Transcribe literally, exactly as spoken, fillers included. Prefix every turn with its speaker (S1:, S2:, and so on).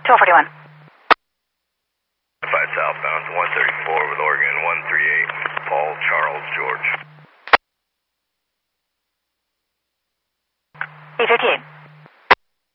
S1: twelve forty-one.
S2: five southbound one thirty-four with Oregon one three eight. Paul Charles George.
S1: eight fifty-eight.